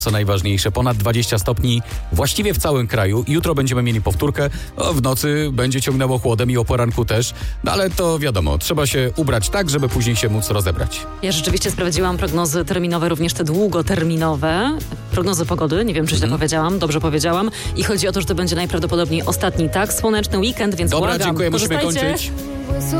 Co najważniejsze, ponad 20 stopni właściwie w całym kraju. Jutro będziemy mieli powtórkę. W nocy będzie ciągnęło chłodem i o poranku też. No ale to wiadomo, trzeba się ubrać tak, żeby później się móc rozebrać. Ja rzeczywiście sprawdziłam prognozy terminowe, również te długoterminowe. Prognozy pogody, nie wiem, czy źle powiedziałam, dobrze powiedziałam. I chodzi o to, że to będzie najprawdopodobniej ostatni słoneczny weekend, więc Dobra, błagam, dziękuję, musimy korzystajcie. kończyć.